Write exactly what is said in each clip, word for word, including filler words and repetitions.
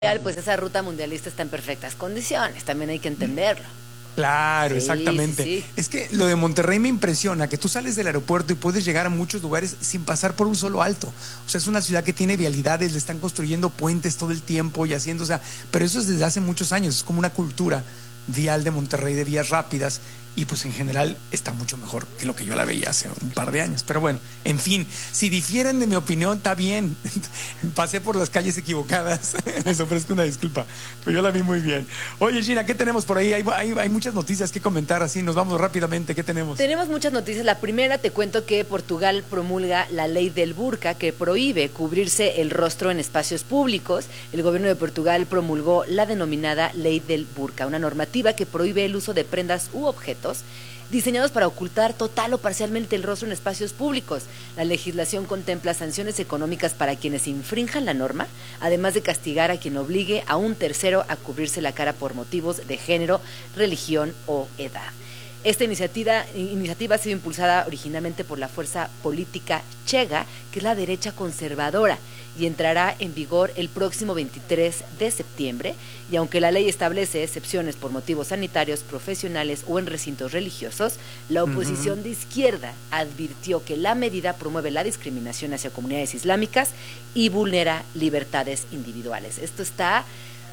pues esa ruta mundialista está en perfectas condiciones, también hay que entenderlo. Claro, Sí, exactamente. sí, sí. Es que lo de Monterrey me impresiona, que tú sales del aeropuerto y puedes llegar a muchos lugares sin pasar por un solo alto. O sea, es una ciudad que tiene vialidades, le están construyendo puentes todo el tiempo y haciendo, o sea, pero eso es desde hace muchos años, es como una cultura vial de Monterrey, de vías rápidas, y pues en general está mucho mejor que lo que yo la veía hace un par de años. Pero bueno, en fin, si difieren de mi opinión, está bien. Pasé por las calles equivocadas, les ofrezco una disculpa, pero yo la vi muy bien. Oye, Gina, ¿qué tenemos por ahí? Hay, hay, hay muchas noticias que comentar, así nos vamos rápidamente. ¿Qué tenemos? Tenemos muchas noticias. La primera, te cuento que Portugal promulga la ley del burka que prohíbe cubrirse el rostro en espacios públicos. El gobierno de Portugal promulgó la denominada ley del burka, una normativa que prohíbe el uso de prendas u objetos diseñados para ocultar total o parcialmente el rostro en espacios públicos. La legislación contempla sanciones económicas para quienes infrinjan la norma, además de castigar a quien obligue a un tercero a cubrirse la cara por motivos de género, religión o edad. Esta iniciativa, iniciativa ha sido impulsada originalmente por la fuerza política Chega, que es la derecha conservadora, y entrará en vigor el próximo veintitrés de septiembre, y aunque la ley establece excepciones por motivos sanitarios, profesionales o en recintos religiosos, la oposición uh-huh. de izquierda advirtió que la medida promueve la discriminación hacia comunidades islámicas y vulnera libertades individuales. Esto está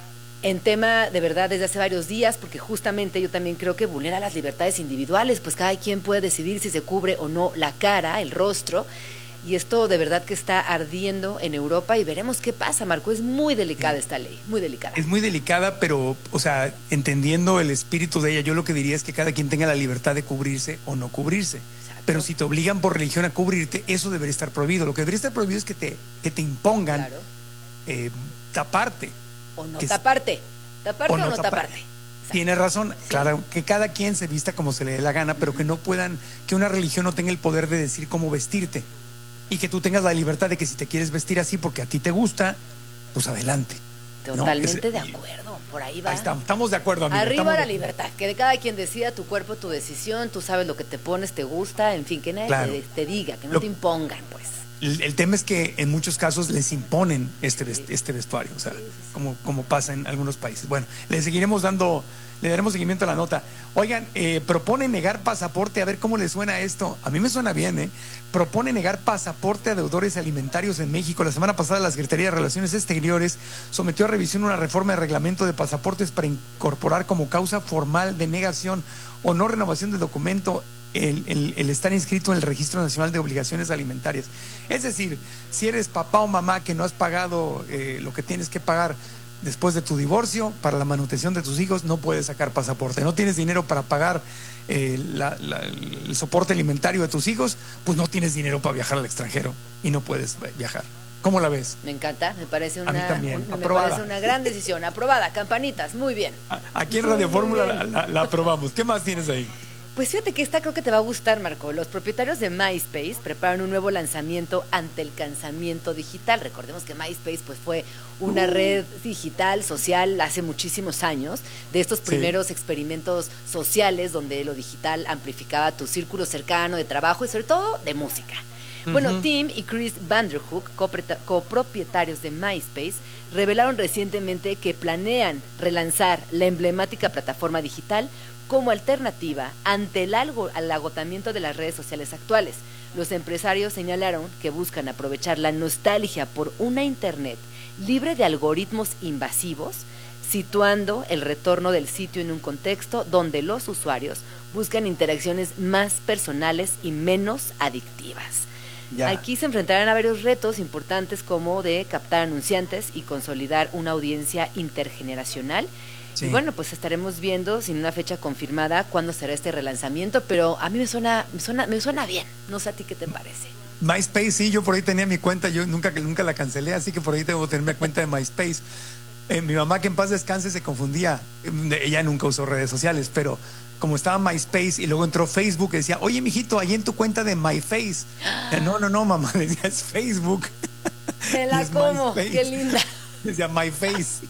en tema de verdad desde hace varios días, porque justamente yo también creo que vulnera las libertades individuales, pues cada quien puede decidir si se cubre o no la cara, el rostro, y esto de verdad que está ardiendo en Europa y veremos qué pasa, Marco. Es muy delicada esta ley, muy delicada. Es muy delicada, pero, o sea, entendiendo el espíritu de ella, yo lo que diría es que cada quien tenga la libertad de cubrirse o no cubrirse. Exacto. Pero si te obligan por religión a cubrirte, eso debería estar prohibido. Lo que debería estar prohibido es que te, que te impongan claro. eh, taparte. O no que taparte, taparte o no, o no taparte. taparte. Tienes razón, sí. Claro, que cada quien se vista como se le dé la gana, pero que no puedan, que una religión no tenga el poder de decir cómo vestirte. Y que tú tengas la libertad de que si te quieres vestir así porque a ti te gusta, pues adelante. Totalmente ¿no? es, de acuerdo, por ahí va. Ahí estamos, estamos de acuerdo, amigo. Arriba estamos la de... libertad, que de cada quien decida, tu cuerpo, tu decisión, tú sabes lo que te pones, te gusta, en fin, que nadie claro. te, te diga, que no lo... te impongan, pues. El, el tema es que en muchos casos les imponen este, vest, este vestuario, o sea, sí, sí, sí. Como, como pasa en algunos países. Bueno, le seguiremos dando, le daremos seguimiento a la nota. Oigan, eh, propone negar pasaporte, a ver cómo le suena esto. A mí me suena bien, ¿eh? Propone negar pasaporte a deudores alimentarios en México. La semana pasada la Secretaría de Relaciones Exteriores sometió a revisión una reforma de reglamento de pasaportes para incorporar como causa formal de negación o no renovación de documento El, el, el estar inscrito en el Registro Nacional de Obligaciones Alimentarias. Es decir, si eres papá o mamá que no has pagado eh, lo que tienes que pagar después de tu divorcio para la manutención de tus hijos, no puedes sacar pasaporte. No tienes dinero para pagar eh, la, la, el soporte alimentario de tus hijos, pues no tienes dinero para viajar al extranjero y no puedes viajar. ¿Cómo la ves? Me encanta, me parece una, a mí también. Un, me parece una gran decisión. Aprobada, campanitas, muy bien. Aquí en Radio Fórmula la, la, la aprobamos. ¿Qué más tienes ahí? Pues fíjate que esta creo que te va a gustar, Marco. Los propietarios de MySpace preparan un nuevo lanzamiento ante el cansamiento digital. Recordemos que MySpace pues fue una uh. red digital, social, hace muchísimos años, de estos primeros sí. experimentos sociales donde lo digital amplificaba tu círculo cercano de trabajo y sobre todo de música. Uh-huh. Bueno, Tim y Chris Vanderhook, copropietarios de MySpace, revelaron recientemente que planean relanzar la emblemática plataforma digital como alternativa ante el, algo, el agotamiento de las redes sociales actuales. Los empresarios señalaron que buscan aprovechar la nostalgia por una Internet libre de algoritmos invasivos, situando el retorno del sitio en un contexto donde los usuarios buscan interacciones más personales y menos adictivas. Ya. Aquí se enfrentarán a varios retos importantes como de captar anunciantes y consolidar una audiencia intergeneracional. Sí. Y bueno, pues estaremos viendo sin una fecha confirmada cuándo será este relanzamiento, pero a mí me suena, me suena, me suena bien. No sé a ti qué te parece. MySpace, sí, yo por ahí tenía mi cuenta, yo nunca, nunca la cancelé, así que por ahí tengo que tener mi cuenta de MySpace. Eh, mi mamá, que en paz descanse, se confundía. Ella nunca usó redes sociales, pero como estaba MySpace y luego entró Facebook, decía, oye, mijito, ahí en tu cuenta de MyFace. No, no, no, mamá, decía, es Facebook. Me la como, qué linda. Decía My Face.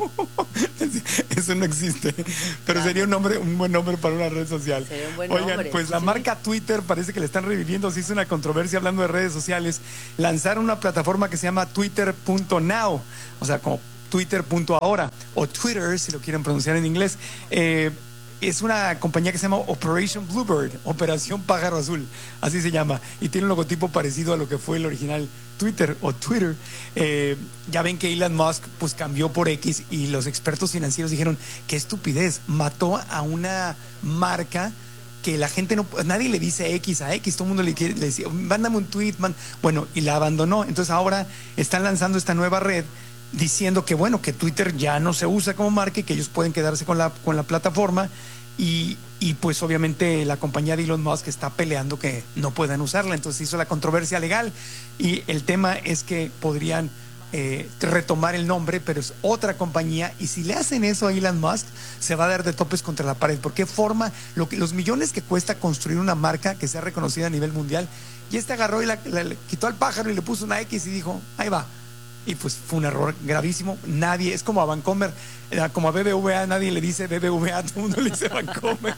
Eso no existe. Pero claro. Sería un nombre, un buen nombre para una red social. Sería un buen Oigan, nombre. pues la sí. marca Twitter parece que le están reviviendo. Se hizo una controversia hablando de redes sociales. Lanzaron una plataforma que se llama Twitter punto now. O sea, como Twitter punto ahora, o Twitter, si lo quieren pronunciar en inglés. Eh, es una compañía que se llama Operation Bluebird, Operación Pájaro Azul, así se llama, y tiene un logotipo parecido a lo que fue el original Twitter o Twitter. Eh, ya ven que Elon Musk pues cambió por X, y los expertos financieros dijeron, qué estupidez, mató a una marca que la gente no, nadie le dice X a X, todo el mundo le, quiere, le decía, mándame un tweet, man. Bueno, y la abandonó. Entonces ahora están lanzando esta nueva red diciendo que bueno, que Twitter ya no se usa como marca y que ellos pueden quedarse con la, con la plataforma, y, y pues obviamente la compañía de Elon Musk está peleando que no puedan usarla. Entonces hizo la controversia legal, y el tema es que podrían Eh, retomar el nombre, pero es otra compañía, y si le hacen eso a Elon Musk se va a dar de topes contra la pared, porque forma lo que, los millones que cuesta construir una marca que sea reconocida a nivel mundial, y este agarró y la, la, le quitó al pájaro y le puso una X y dijo, ahí va, y pues fue un error gravísimo. Nadie, es como a Vancomer, como a B B V A, nadie le dice B B V A, todo el mundo le dice Vancomer.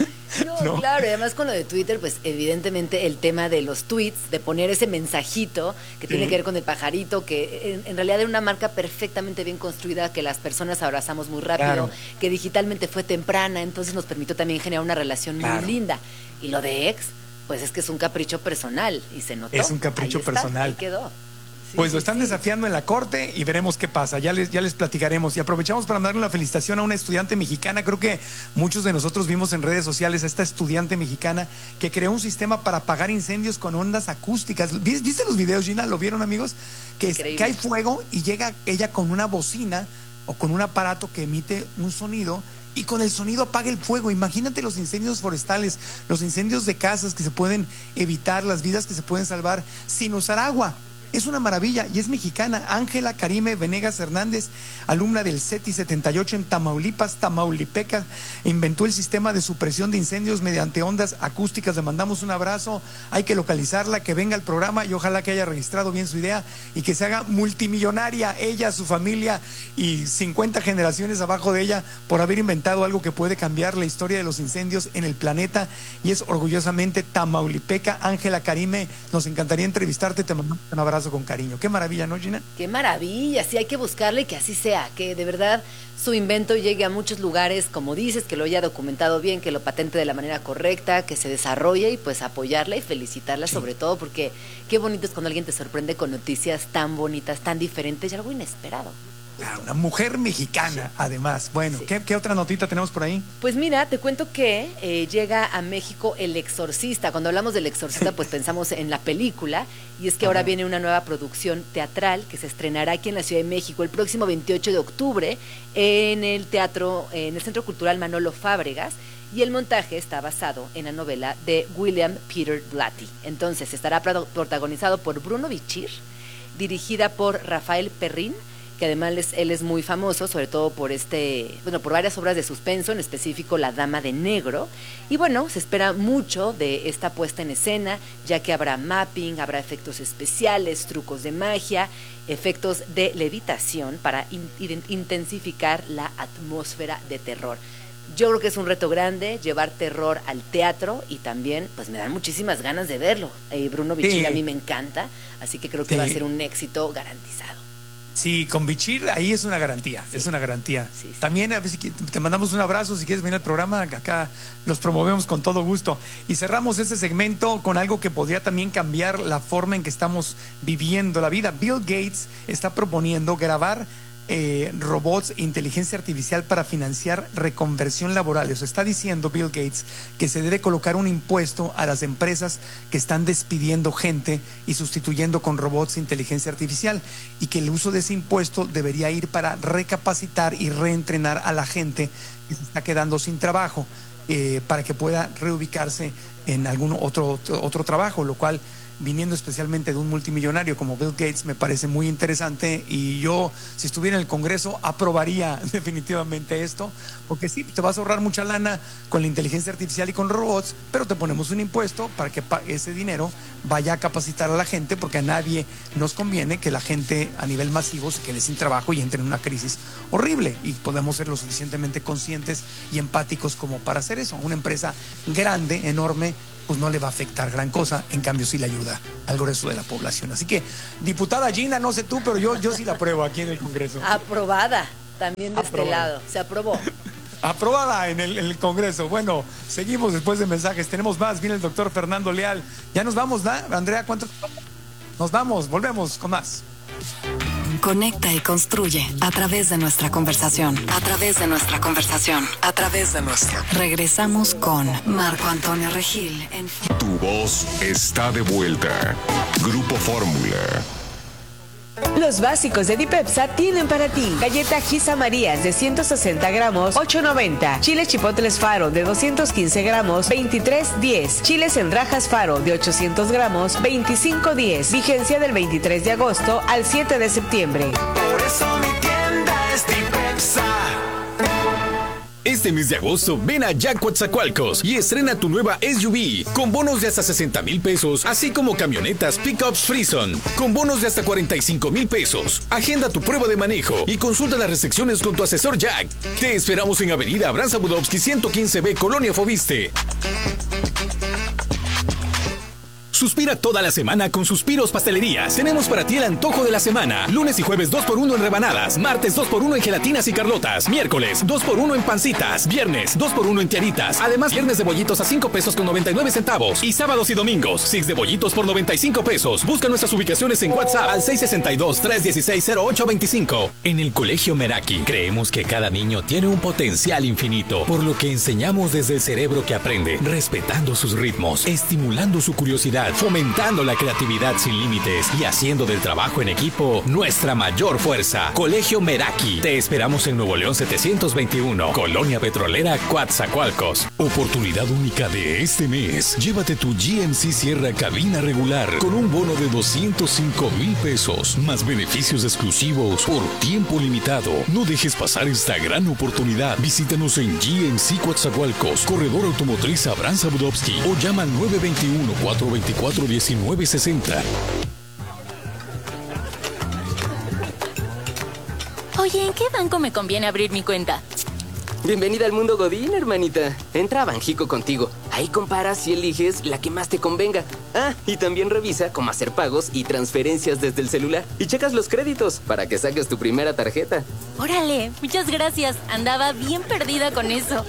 No, no, claro, y además con lo de Twitter, pues evidentemente el tema de los tweets, de poner ese mensajito que tiene sí. que ver con el pajarito, que en, en realidad era una marca perfectamente bien construida, que las personas abrazamos muy rápido, claro. que digitalmente fue temprana, entonces nos permitió también generar una relación claro. muy linda. Y lo de ex, pues es que es un capricho personal, y se notó. Es un capricho ahí está, personal. Ahí quedó. Sí, pues lo sí, están sí. desafiando en la corte y veremos qué pasa. Ya les, ya les platicaremos. Y aprovechamos para darle una felicitación a una estudiante mexicana. Creo que muchos de nosotros vimos en redes sociales a esta estudiante mexicana que creó un sistema para apagar incendios con ondas acústicas. ¿Viste los videos, Gina? ¿Lo vieron, amigos? Que, es, que hay fuego y llega ella con una bocina o con un aparato que emite un sonido, y con el sonido apaga el fuego. Imagínate los incendios forestales, los incendios de casas que se pueden evitar, las vidas que se pueden salvar sin usar agua. Es una maravilla, y es mexicana. Ángela Karime Venegas Hernández, alumna del CETI setenta y ocho en Tamaulipas, Tamaulipeca, inventó el sistema de supresión de incendios mediante ondas acústicas. Le mandamos un abrazo, hay que localizarla, que venga al programa, y ojalá que haya registrado bien su idea y que se haga multimillonaria ella, su familia y cincuenta generaciones abajo de ella, por haber inventado algo que puede cambiar la historia de los incendios en el planeta. Y es orgullosamente Tamaulipeca. Ángela Karime, nos encantaría entrevistarte, te mandamos un abrazo con cariño. Qué maravilla, ¿no, Gina? Qué maravilla, sí, hay que buscarle y que así sea, que de verdad su invento llegue a muchos lugares, como dices, que lo haya documentado bien, que lo patente de la manera correcta, que se desarrolle, y pues apoyarla y felicitarla sí. sobre todo, porque qué bonito es cuando alguien te sorprende con noticias tan bonitas, tan diferentes y algo inesperado. Claro, una mujer mexicana, sí. además. Bueno, sí. ¿qué, ¿qué otra notita tenemos por ahí? Pues mira, te cuento que eh, llega a México El Exorcista. Cuando hablamos del Exorcista, pues pensamos en la película, y es que Ajá. ahora viene una nueva producción teatral que se estrenará aquí en la Ciudad de México el próximo veintiocho de octubre en el teatro, en el Centro Cultural Manolo Fábregas, y el montaje está basado en la novela de William Peter Blatty. Entonces, estará protagonizado por Bruno Bichir, dirigida por Rafael Perrín, que además él es, él es muy famoso, sobre todo por este, bueno, por varias obras de suspenso, en específico La Dama de Negro. Y bueno, se espera mucho de esta puesta en escena, ya que habrá mapping, habrá efectos especiales, trucos de magia, efectos de levitación para in, in, intensificar la atmósfera de terror. Yo creo que es un reto grande llevar terror al teatro, y también pues me dan muchísimas ganas de verlo. Eh, Bruno Bichir sí. a mí me encanta, así que creo que sí. va a ser un éxito garantizado. Sí, con Bichir ahí es una garantía, sí. es una garantía. Sí, sí. También a ver si te mandamos un abrazo si quieres venir al programa, acá los promovemos con todo gusto. Y cerramos este segmento con algo que podría también cambiar la forma en que estamos viviendo la vida. Bill Gates está proponiendo grabar Eh, robots e inteligencia artificial para financiar reconversión laboral. Eso está diciendo Bill Gates, que se debe colocar un impuesto a las empresas que están despidiendo gente y sustituyendo con robots e inteligencia artificial, y que el uso de ese impuesto debería ir para recapacitar y reentrenar a la gente que se está quedando sin trabajo, eh, para que pueda reubicarse en algún otro, otro, otro trabajo, lo cual, viniendo especialmente de un multimillonario como Bill Gates, me parece muy interesante. Y yo, si estuviera en el Congreso, aprobaría definitivamente esto, porque sí, te vas a ahorrar mucha lana con la inteligencia artificial y con robots, pero te ponemos un impuesto para que ese dinero vaya a capacitar a la gente, porque a nadie nos conviene que la gente a nivel masivo se quede sin trabajo y entre en una crisis horrible, y podemos ser lo suficientemente conscientes y empáticos como para hacer eso. Una empresa grande, enorme, pues no le va a afectar gran cosa, en cambio sí le ayuda al grueso de la población. Así que, diputada Gina, no sé tú, pero yo, yo sí la apruebo aquí en el Congreso. Aprobada, también de Aprobada. este lado, se aprobó. Aprobada en el, en el Congreso. Bueno, seguimos después de mensajes, tenemos más, viene el doctor Fernando Leal. Ya nos vamos, ¿no? Andrea, ¿cuánto? Nos vamos, volvemos con más. Conecta y construye a través de nuestra conversación, a través de nuestra conversación, a través de nuestra. Regresamos con Marco Antonio Regil en... Tu voz está de vuelta. Grupo Fórmula. Los básicos de Dipepsa tienen para ti galleta Gisa Marías de ciento sesenta gramos, ocho noventa. Chile Chipotles Faro de doscientos quince gramos, veintitrés diez. Chiles en rajas Faro de ochocientos gramos, veinticinco diez. Vigencia del veintitrés de agosto al siete de septiembre. Por eso mi tienda es Dipepsa. Este mes de agosto ven a Jack Coatzacoalcos y estrena tu nueva S U V con bonos de hasta sesenta mil pesos, así como camionetas Pickups Frison con bonos de hasta cuarenta y cinco mil pesos. Agenda tu prueba de manejo y consulta las restricciones con tu asesor Jack. Te esperamos en Avenida Abraham Zabudowski ciento quince B, Colonia Foviste. Suspira toda la semana con Suspiros Pastelerías. Tenemos para ti el antojo de la semana. Lunes y jueves dos por uno en rebanadas. Martes dos por uno en gelatinas y carlotas. Miércoles dos por uno en pancitas. Viernes dos por uno en tiaritas. Además, viernes de bollitos a cinco pesos con noventa y nueve centavos. Y sábados y domingos, six de bollitos por noventa y cinco pesos. Busca nuestras ubicaciones en WhatsApp al seis seis dos, tres uno seis, cero ocho dos cinco. En el Colegio Meraki creemos que cada niño tiene un potencial infinito, por lo que enseñamos desde el cerebro que aprende, respetando sus ritmos, estimulando su curiosidad, fomentando la creatividad sin límites y haciendo del trabajo en equipo nuestra mayor fuerza. Colegio Meraki. Te esperamos en Nuevo León setecientos veintiuno, Colonia Petrolera, Coatzacoalcos. Oportunidad única de este mes. Llévate tu G M C Sierra cabina regular con un bono de doscientos cinco mil pesos, más beneficios exclusivos por tiempo limitado. No dejes pasar esta gran oportunidad. Visítanos en G M C Coatzacoalcos, Corredor Automotriz Abraham Zabudowski, o llama al nueve dos uno, cuatro dos cuatro, uno nueve seis cero. Oye, ¿en qué banco me conviene abrir mi cuenta? Bienvenida al mundo Godín, hermanita. Entra a Banjico Contigo. Ahí comparas y eliges la que más te convenga. Ah, y también revisa cómo hacer pagos y transferencias desde el celular. Y checas los créditos para que saques tu primera tarjeta. Órale, muchas gracias. Andaba bien perdida con eso.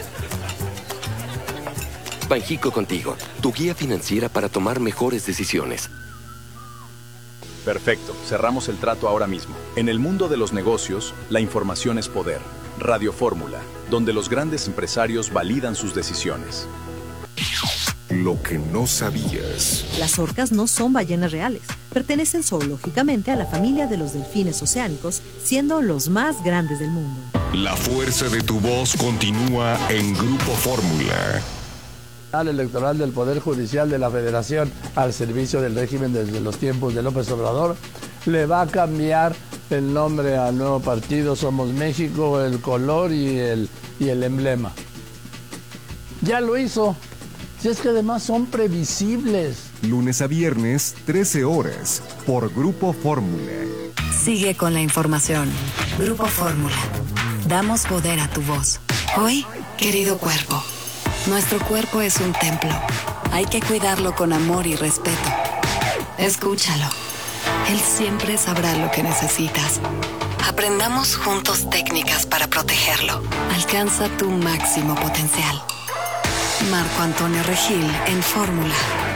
Banjico Contigo, tu guía financiera para tomar mejores decisiones. Perfecto, cerramos el trato ahora mismo. En el mundo de los negocios, la información es poder. Radio Fórmula, donde los grandes empresarios validan sus decisiones. Lo que no sabías. Las orcas no son ballenas reales. Pertenecen zoológicamente a la familia de los delfines oceánicos, siendo los más grandes del mundo. La fuerza de tu voz continúa en Grupo Fórmula. Electoral del Poder Judicial de la Federación al servicio del régimen desde los tiempos de López Obrador le va a cambiar el nombre al nuevo partido Somos México, el color y el, y el emblema. Ya lo hizo. Si es que además son previsibles. Lunes a viernes, trece horas, por Grupo Fórmula. Sigue con la información. Grupo Fórmula. Damos poder a tu voz. Hoy, querido cuerpo. Nuestro cuerpo es un templo. Hay que cuidarlo con amor y respeto. Escúchalo. Él siempre sabrá lo que necesitas. Aprendamos juntos técnicas para protegerlo. Alcanza tu máximo potencial. Marco Antonio Regil en Fórmula.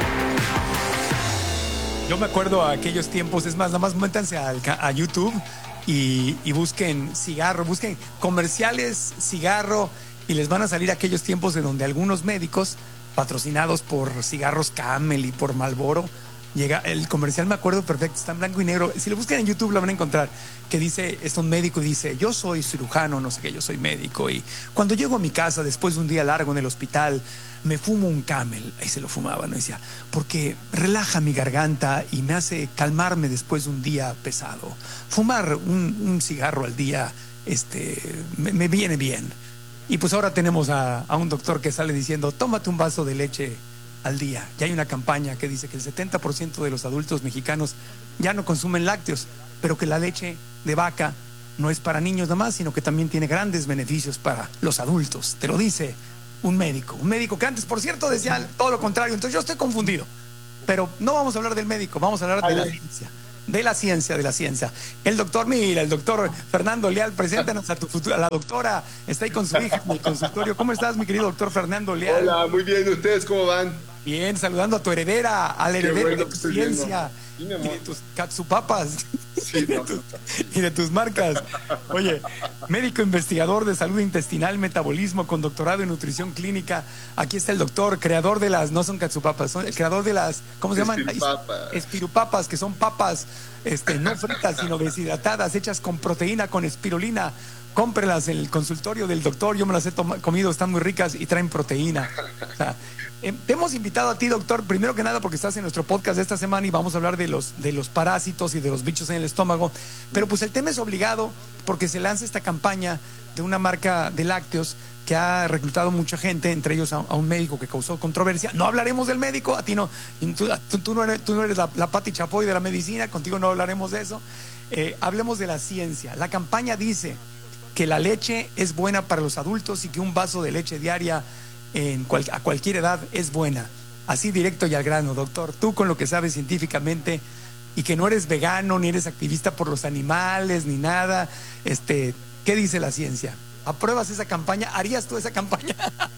Yo me acuerdo a aquellos tiempos, es más, nada más métanse a, a YouTube y, y busquen cigarro, busquen comerciales, cigarro, y les van a salir aquellos tiempos de donde algunos médicos, patrocinados por cigarros Camel y por Marlboro, llega el comercial, me acuerdo perfecto, está en blanco y negro, si lo buscan en YouTube lo van a encontrar, que dice, es un médico y dice, yo soy cirujano, no sé qué, yo soy médico, y cuando llego a mi casa después de un día largo en el hospital, me fumo un Camel. Ahí se lo fumaba, ¿no? Decía, porque relaja mi garganta y me hace calmarme después de un día pesado. Fumar un, un cigarro al día este, me, me viene bien. Y pues ahora tenemos a, a un doctor que sale diciendo, tómate un vaso de leche al día. Ya hay una campaña que dice que el setenta por ciento de los adultos mexicanos ya no consumen lácteos, pero que la leche de vaca no es para niños nada más, sino que también tiene grandes beneficios para los adultos. Te lo dice un médico, un médico que antes, por cierto, decía todo lo contrario. Entonces yo estoy confundido. Pero no vamos a hablar del médico, vamos a hablar de la ciencia. De la ciencia, de la ciencia. El doctor, mira, el doctor Fernando Leal, preséntanos a tu futura, a la doctora, está ahí con su hija en el consultorio. ¿Cómo estás, mi querido doctor Fernando Leal? Hola, muy bien, ¿ustedes cómo van? Bien, saludando a tu heredera, al heredero bueno de tu ciencia y de tus katsupapas sí, no. y de tus marcas. Oye, médico investigador de salud intestinal, metabolismo, con doctorado en nutrición clínica. Aquí está el doctor, creador de las, no son katsupapas, son el creador de las, ¿cómo se llaman? Espirupapas. Espirupapas, que son papas este, no fritas, sino deshidratadas, hechas con proteína, con espirulina. Cómprelas en el consultorio del doctor, yo me las he comido, están muy ricas y traen proteína. O sea, eh, te hemos invitado a ti, doctor, primero que nada porque estás en nuestro podcast de esta semana y vamos a hablar de los, de los parásitos y de los bichos en el estómago, pero pues el tema es obligado porque se lanza esta campaña de una marca de lácteos que ha reclutado mucha gente, entre ellos a, a un médico que causó controversia. No hablaremos del médico, a ti no, tú, tú, tú no eres, tú no eres la, la Pati Chapoy de la medicina, contigo no hablaremos de eso. Eh, hablemos de la ciencia. La campaña dice que la leche es buena para los adultos y que un vaso de leche diaria en cual, a cualquier edad es buena. Así directo y al grano, doctor. Tú con lo que sabes científicamente y que no eres vegano, ni eres activista por los animales, ni nada, este, ¿qué dice la ciencia? ¿Apruebas esa campaña? ¿Harías tú esa campaña?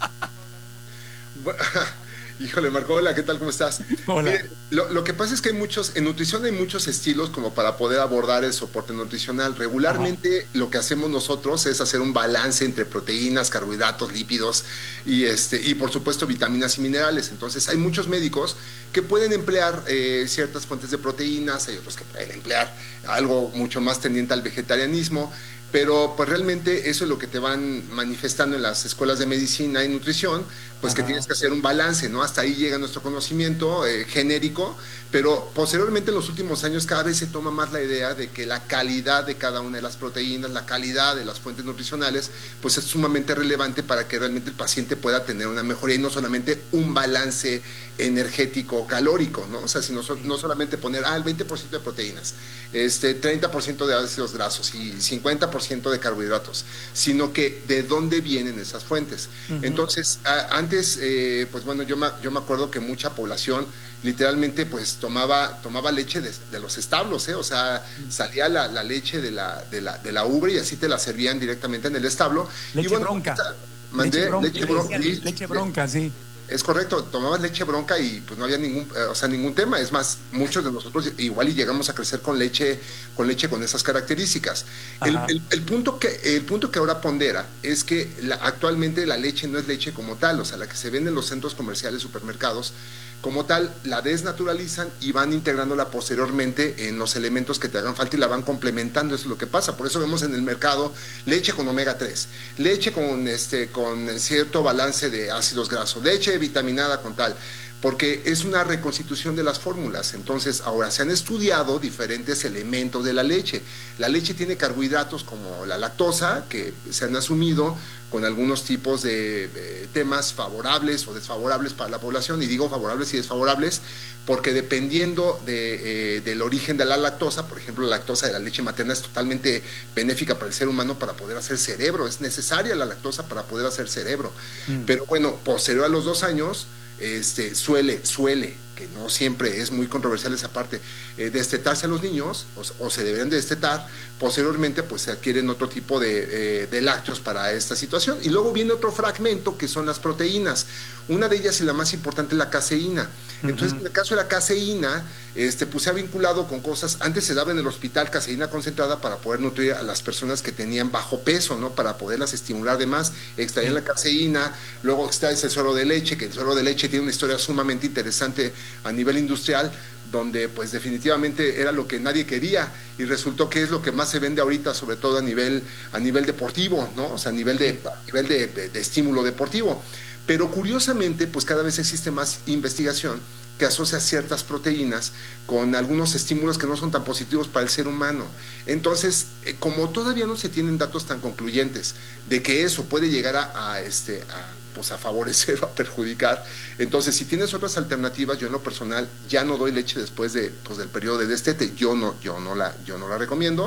Híjole, Marco, hola, ¿qué tal? ¿Cómo estás? Hola. Mire, lo, lo que pasa es que hay muchos, en nutrición hay muchos estilos como para poder abordar el soporte nutricional. Regularmente Ajá. lo que hacemos nosotros es hacer un balance entre proteínas, carbohidratos, lípidos y, este, y por supuesto vitaminas y minerales. Entonces hay muchos médicos que pueden emplear eh, ciertas fuentes de proteínas, hay otros que pueden emplear algo mucho más tendiente al vegetarianismo. Pero pues realmente eso es lo que te van manifestando en las escuelas de medicina y nutrición, pues Ajá. que tienes que hacer un balance, ¿no? Hasta ahí llega nuestro conocimiento eh, genérico, pero posteriormente en los últimos años cada vez se toma más la idea de que la calidad de cada una de las proteínas, la calidad de las fuentes nutricionales, pues es sumamente relevante para que realmente el paciente pueda tener una mejoría y no solamente un balance energético calórico, ¿no? O sea, sino no solamente poner, ah, el veinte por ciento de proteínas, este, treinta por ciento de ácidos grasos y cincuenta por ciento de carbohidratos, sino que de dónde vienen esas fuentes. Uh-huh. Entonces, a, antes, eh, pues bueno, yo me, yo me acuerdo que mucha población literalmente pues tomaba, tomaba leche de, de los establos, ¿eh? O sea, salía la, la leche de la, de, la, de la ubre y así te la servían directamente en el establo. Leche y bueno, bronca. Mandé leche bronca, leche, bron leche, leche bronca, sí. Es correcto, tomabas leche bronca y pues no había ningún, eh, o sea, ningún tema. Es más, muchos de nosotros igual y llegamos a crecer con leche, con leche con esas características. El, el, el punto que, el punto que ahora pondera es que la, actualmente la leche no es leche como tal, o sea, la que se vende en los centros comerciales, supermercados, como tal, la desnaturalizan y van integrándola posteriormente en los elementos que te hagan falta y la van complementando. Eso es lo que pasa. Por eso vemos en el mercado leche con omega tres, leche con, este, con cierto balance de ácidos grasos, leche vitaminada con tal, porque es una reconstitución de las fórmulas. Entonces, ahora se han estudiado diferentes elementos de la leche. La leche tiene carbohidratos como la lactosa, que se han asumido con algunos tipos de eh, temas favorables o desfavorables para la población, y digo favorables y desfavorables porque dependiendo de, eh, del origen de la lactosa, por ejemplo, la lactosa de la leche materna es totalmente benéfica para el ser humano para poder hacer cerebro, es necesaria la lactosa para poder hacer cerebro, mm. pero bueno, posterior a los dos años, este, suele, suele, que no siempre es muy controversial esa parte, eh, destetarse a los niños, o, o se deberían de destetar, posteriormente pues se adquieren otro tipo de, eh, de lácteos para esta situación, y luego viene otro fragmento que son las proteínas, una de ellas y la más importante es la caseína. Entonces, uh-huh. en el caso de la caseína, este, pues se ha vinculado con cosas, antes se daba en el hospital caseína concentrada para poder nutrir a las personas que tenían bajo peso, ¿no? Para poderlas estimular de más, extraían uh-huh. la caseína, luego está ese suero de leche, que el suero de leche tiene una historia sumamente interesante a nivel industrial, donde pues definitivamente era lo que nadie quería y resultó que es lo que más se vende ahorita, sobre todo a nivel, a nivel deportivo, ¿no? O sea, a nivel de, a nivel de, de, de estímulo deportivo. Pero curiosamente, pues cada vez existe más investigación que asocia ciertas proteínas con algunos estímulos que no son tan positivos para el ser humano. Entonces, eh, como todavía no se tienen datos tan concluyentes de que eso puede llegar a, a, este, a, pues a favorecer o a perjudicar, entonces si tienes otras alternativas, yo en lo personal ya no doy leche después de, pues, del periodo de destete, yo no, yo no la, yo no la recomiendo.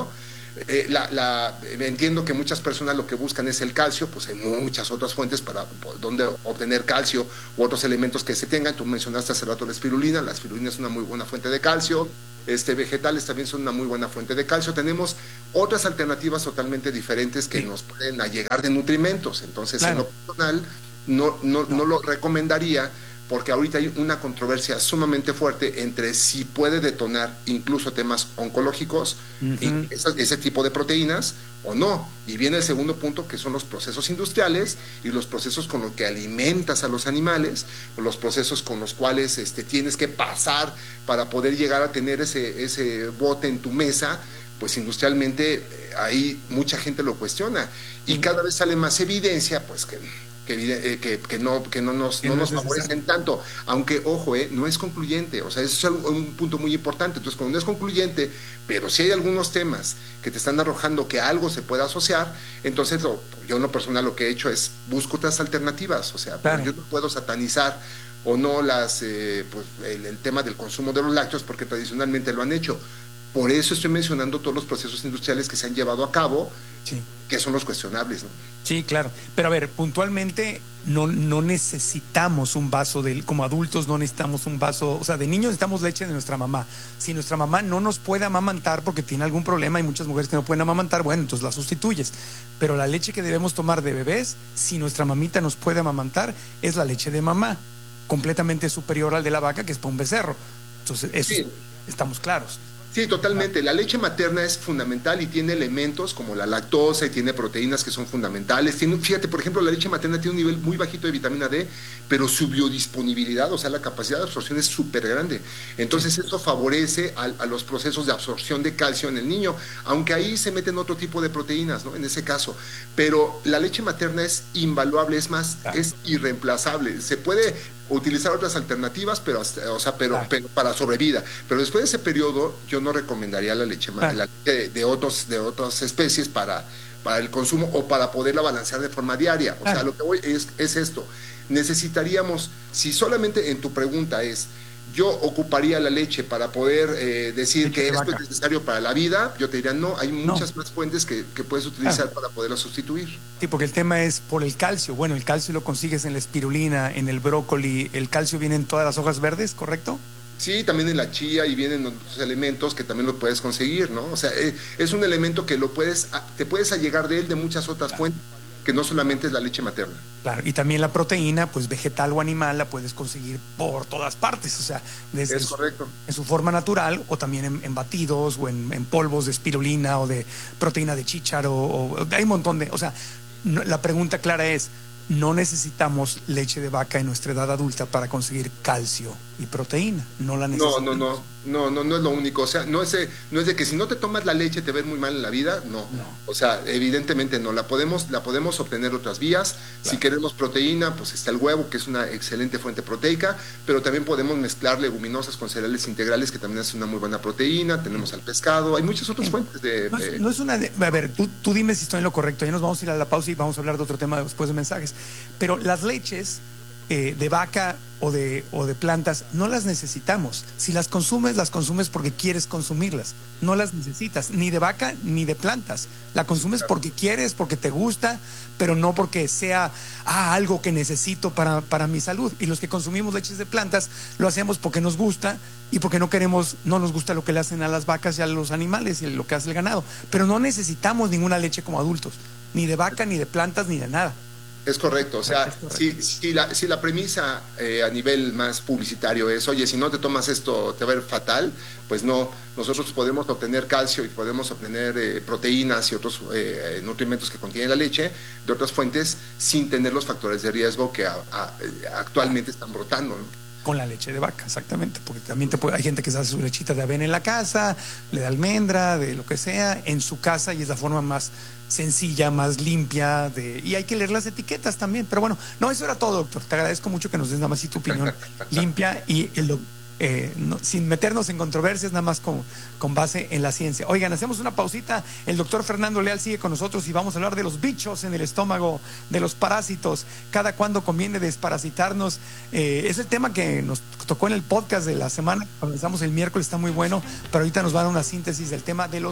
eh, la, la, entiendo que muchas personas lo que buscan es el calcio, pues hay muchas otras fuentes para donde obtener calcio u otros elementos que se tengan. Tú mencionaste hace rato la espirulina, la espirulina es una muy buena fuente de calcio. Este, vegetales también son una muy buena fuente de calcio. Tenemos otras alternativas totalmente diferentes que sí. nos pueden llegar de nutrimentos. Entonces, claro. en lo personal, no, no, no. no lo recomendaría, porque ahorita hay una controversia sumamente fuerte entre si puede detonar incluso temas oncológicos, uh-huh. y ese, ese tipo de proteínas o no. Y viene el segundo punto, que son los procesos industriales y los procesos con los que alimentas a los animales, o los procesos con los cuales este, tienes que pasar para poder llegar a tener ese, ese bote en tu mesa. Pues industrialmente eh, ahí mucha gente lo cuestiona y uh-huh. cada vez sale más evidencia, pues que... Que, que, que no, que no nos, no nos favorecen tanto, aunque, ojo, eh, no es concluyente, o sea, eso es un, un punto muy importante. Entonces, cuando no es concluyente, pero si hay algunos temas que te están arrojando que algo se pueda asociar, entonces lo, yo en lo personal lo que he hecho es busco otras alternativas, o sea, claro. yo no puedo satanizar o no las eh, pues, el, el tema del consumo de los lácteos, porque tradicionalmente lo han hecho. Por eso estoy mencionando todos los procesos industriales que se han llevado a cabo, sí. que son los cuestionables, ¿no? Sí, claro. Pero a ver, puntualmente no, no necesitamos un vaso de, como adultos no necesitamos un vaso, o sea, de niños necesitamos leche de nuestra mamá. Si nuestra mamá no nos puede amamantar porque tiene algún problema, hay muchas mujeres que no pueden amamantar, bueno, entonces la sustituyes. Pero la leche que debemos tomar de bebés, si nuestra mamita nos puede amamantar, es la leche de mamá, completamente superior al de la vaca, que es para un becerro. Entonces, eso sí. estamos claros. Sí, totalmente. La leche materna es fundamental y tiene elementos como la lactosa y tiene proteínas que son fundamentales. Tiene, fíjate, por ejemplo, la leche materna tiene un nivel muy bajito de vitamina D, pero su biodisponibilidad, o sea, la capacidad de absorción es súper grande. Entonces, eso favorece a, a los procesos de absorción de calcio en el niño, aunque ahí se meten otro tipo de proteínas, ¿no? En ese caso. Pero la leche materna es invaluable, es más, ah. es irreemplazable. Se puede utilizar otras alternativas, pero, o sea, pero, ah. pero para sobrevida. Pero después de ese periodo, yo no recomendaría la leche, ah. la leche de, de, otros, de otras especies para, para el consumo o para poderla balancear de forma diaria. O ah. sea, lo que voy es, es esto. Necesitaríamos, si solamente en tu pregunta es, yo ocuparía la leche para poder eh, decir leche que esto vaca. es necesario para la vida, yo te diría no, hay muchas no. más fuentes que, que puedes utilizar ah. para poderla sustituir. Sí, porque el tema es por el calcio. Bueno, el calcio lo consigues en la espirulina, en el brócoli, el calcio viene en todas las hojas verdes, ¿correcto? Sí, también en la chía y vienen otros elementos que también lo puedes conseguir, ¿no? O sea, eh, es un elemento que lo puedes, te puedes allegar de él de muchas otras ah. fuentes, que no solamente es la leche materna. Claro, y también la proteína, pues vegetal o animal, la puedes conseguir por todas partes, o sea, desde es correcto. Su, en su forma natural o también en, en batidos o en, en polvos de espirulina o de proteína de chícharo, o, o hay un montón de, o sea, no, la pregunta clara es, no necesitamos leche de vaca en nuestra edad adulta para conseguir calcio y proteína, no la necesitamos. No, no, no, no, no, no es lo único, o sea, no es, no es de que si no te tomas la leche te ves muy mal en la vida, no, no. O sea, evidentemente no, la podemos, la podemos obtener otras vías, claro. Si queremos proteína, pues está el huevo, que es una excelente fuente proteica, pero también podemos mezclar leguminosas con cereales integrales, que también es una muy buena proteína, tenemos al pescado, hay muchas otras fuentes de... No es, de... no es una, de, a ver, tú, tú dime si estoy en lo correcto, ya nos vamos a ir a la pausa y vamos a hablar de otro tema después de mensajes, pero las leches eh, de vaca o de, o de plantas no las necesitamos. Si las consumes, las consumes porque quieres consumirlas, no las necesitas, ni de vaca ni de plantas. La consumes porque quieres, porque te gusta, pero no porque sea ah, algo que necesito para, para mi salud. Y los que consumimos leches de plantas lo hacemos porque nos gusta y porque no queremos, no nos gusta lo que le hacen a las vacas y a los animales y lo que hace el ganado, pero no necesitamos ninguna leche como adultos, ni de vaca, ni de plantas, ni de nada. Es correcto, o sea, si, si, la, si la premisa eh, a nivel más publicitario es, oye, si no te tomas esto te va a ir fatal, pues no, nosotros podemos obtener calcio y podemos obtener eh, proteínas y otros eh, nutrimentos que contiene la leche de otras fuentes sin tener los factores de riesgo que a, a, actualmente están brotando, ¿no? Con la leche de vaca, exactamente, porque también te puede, hay gente que se hace su lechita de avena en la casa, le da almendra, de lo que sea, en su casa, y es la forma más sencilla, más limpia, de, y hay que leer las etiquetas también. Pero bueno, no, eso era todo, doctor. Te agradezco mucho que nos des nada más y tu opinión limpia y el, eh, no, sin meternos en controversias, nada más con, con base en la ciencia. Oigan, hacemos una pausita. El doctor Fernando Leal sigue con nosotros y vamos a hablar de los bichos en el estómago, de los parásitos, cada cuándo conviene desparasitarnos. Eh, es el tema que nos tocó en el podcast de la semana, comenzamos el miércoles, está muy bueno, pero ahorita nos va a dar una síntesis del tema de los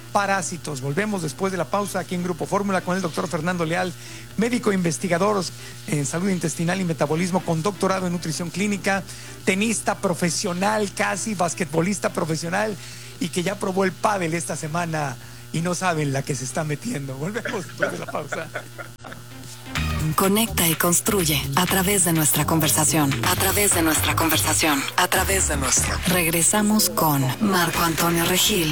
parásitos. Volvemos después de la pausa aquí en Grupo Fórmula con el doctor Fernando Leal, médico investigador en salud intestinal y metabolismo con doctorado en nutrición clínica, tenista profesional casi, basquetbolista profesional y que ya probó el pádel esta semana y no saben la que se está metiendo. Volvemos después de la pausa. Conecta y construye a través de nuestra conversación. A través de nuestra conversación. A través de nuestra. Regresamos con Marco Antonio Regil.